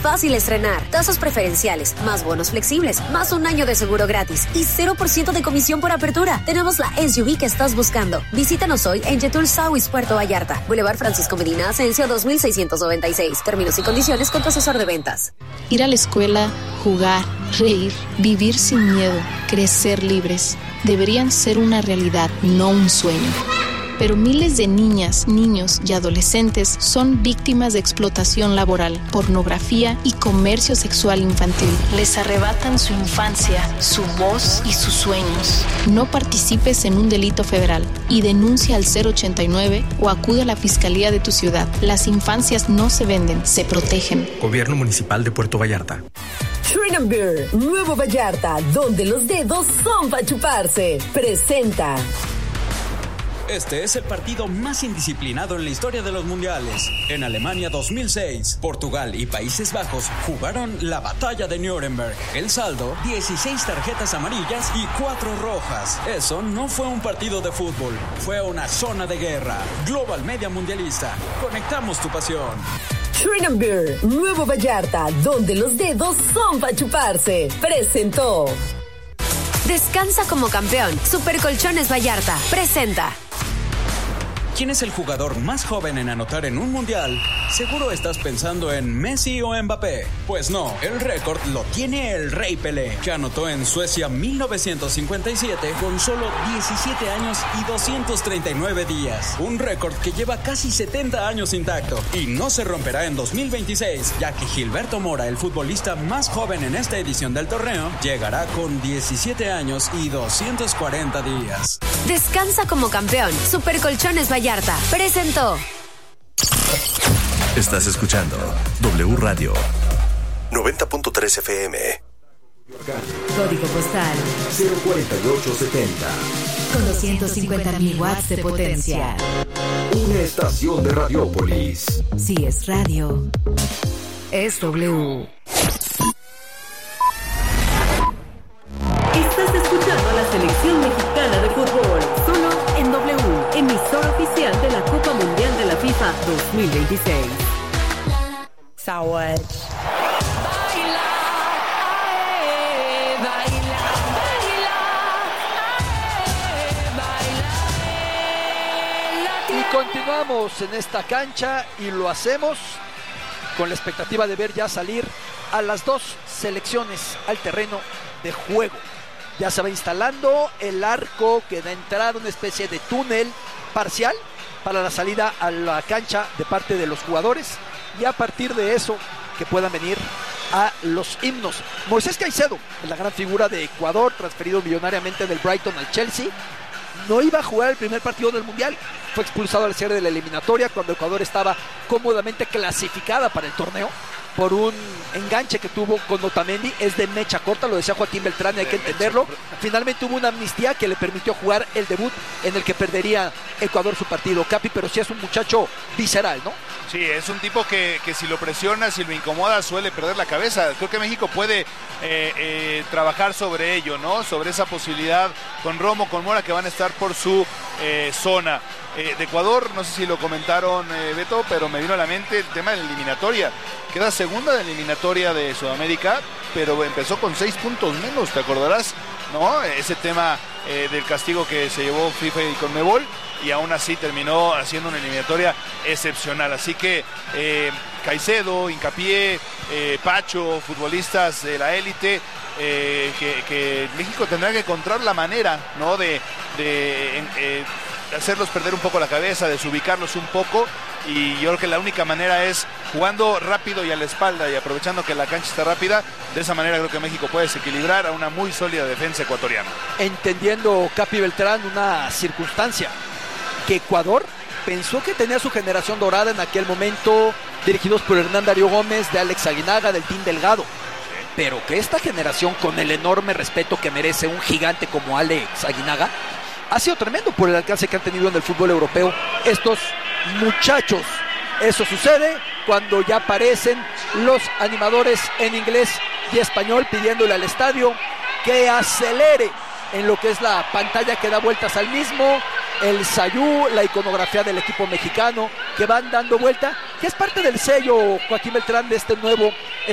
fácil estrenar, tasas preferenciales, más bonos flexibles, más un año de seguro gratis y 0% de comisión por apertura. Tenemos la SUV que estás buscando. Visítanos hoy en Jetul Sauis, Puerto Vallarta. Boulevard Francisco Medina Asensio 2696. Términos y condiciones con tu asesor de ventas. Ir a la escuela, jugar, reír, vivir sin miedo, crecer libres, deberían ser una realidad, no un sueño. Pero miles de niñas, niños y adolescentes son víctimas de explotación laboral, pornografía y comercio sexual infantil. Les arrebatan su infancia, su voz y sus sueños. No participes en un delito federal y denuncia al 089 o acude a la fiscalía de tu ciudad. Las infancias no se venden, se protegen. Gobierno Municipal de Puerto Vallarta. Shrine Beer, Nuevo Vallarta, donde los dedos son para chuparse. Presenta. Este es el partido más indisciplinado en la historia de los mundiales. En Alemania 2006, Portugal y Países Bajos jugaron la batalla de Nuremberg. El saldo, 16 tarjetas amarillas y 4 rojas. Eso no fue un partido de fútbol, fue una zona de guerra. Global Media Mundialista. Conectamos tu pasión. Shrine Beer, Nuevo Vallarta, donde los dedos son para chuparse. Presentó. Descansa como campeón. Supercolchones Vallarta presenta. ¿Quién es el jugador más joven en anotar en un mundial? Seguro estás pensando en Messi o Mbappé. Pues no, el récord lo tiene el Rey Pelé, que anotó en Suecia 1957 con solo 17 años y 239 días. Un récord que lleva casi 70 años intacto y no se romperá en 2026, ya que Gilberto Mora, el futbolista más joven en esta edición del torneo, llegará con 17 años y 240 días. Descansa como campeón. Supercolchones Vallarta presentó. Estás escuchando W Radio 90.3 FM. Código postal 04870. Con 250.000 watts de potencia. Una estación de Radiópolis. Si es radio, es W. Estás escuchando a la selección mexicana de fútbol. Solo en W, emisora oficial de la Copa Mundial de la FIFA 2026. Sawaj. Y continuamos en esta cancha y lo hacemos con la expectativa de ver ya salir a las dos selecciones al terreno de juego. Ya se va instalando el arco que da entrada, una especie de túnel parcial para la salida a la cancha de parte de los jugadores, y a partir de eso que puedan venir a los himnos. Moisés Caicedo, la gran figura de Ecuador, transferido millonariamente del Brighton al Chelsea, no iba a jugar el primer partido del Mundial. Fue expulsado al cierre de la eliminatoria cuando Ecuador estaba cómodamente clasificada para el torneo por un enganche que tuvo con Otamendi. Es de mecha corta, lo decía Joaquín Beltrán, y hay que entenderlo. Finalmente hubo una amnistía que le permitió jugar el debut en el que perdería Ecuador su partido, Capi, pero sí es un muchacho visceral, ¿no? Sí, es un tipo que si lo presiona, si lo incomoda, suele perder la cabeza. Creo que México puede trabajar sobre ello, ¿no? Sobre esa posibilidad con Romo, con Mora, que van a estar por su zona. De Ecuador, no sé si lo comentaron, Beto, pero me vino a la mente el tema de la eliminatoria. Queda segunda de la eliminatoria de Sudamérica, pero empezó con 6 puntos menos, ¿te acordarás? ¿No? Ese tema del castigo que se llevó FIFA y Conmebol, y aún así terminó haciendo una eliminatoria excepcional. Así que Caicedo, Hincapié, Pacho, futbolistas de la élite, que México tendrá que encontrar la manera, ¿no? de hacerlos perder un poco la cabeza, desubicarlos un poco, y yo creo que la única manera es jugando rápido y a la espalda y aprovechando que la cancha está rápida. De esa manera creo que México puede desequilibrar a una muy sólida defensa ecuatoriana. Entendiendo, Capi Beltrán, una circunstancia, que Ecuador pensó que tenía su generación dorada en aquel momento, dirigidos por Hernán Darío Gómez, de Alex Aguinaga, del Team Delgado, pero que esta generación, con el enorme respeto que merece un gigante como Alex Aguinaga, ha sido tremendo por el alcance que han tenido en el fútbol europeo estos muchachos. Eso sucede cuando ya aparecen los animadores en inglés y español pidiéndole al estadio que acelere en lo que es la pantalla que da vueltas al mismo, el sayú, la iconografía del equipo mexicano que van dando vuelta, que es parte del sello, Joaquín Beltrán, de este nuevo